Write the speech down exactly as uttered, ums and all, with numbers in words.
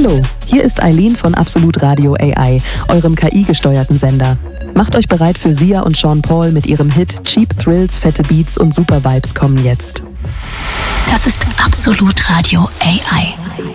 Hallo, hier ist Eileen von Absolut Radio A I, eurem K I-gesteuerten Sender. Macht euch bereit für Sia und Sean Paul mit ihrem Hit Cheap Thrills, fette Beats und super Vibes kommen jetzt. Das ist Absolut Radio A I.